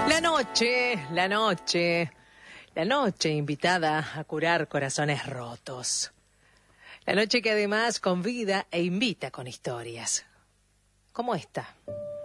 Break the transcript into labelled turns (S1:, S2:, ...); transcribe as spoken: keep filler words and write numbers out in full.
S1: La noche, la noche, la noche invitada a curar corazones rotos. La noche que además convida e invita con historias, como esta.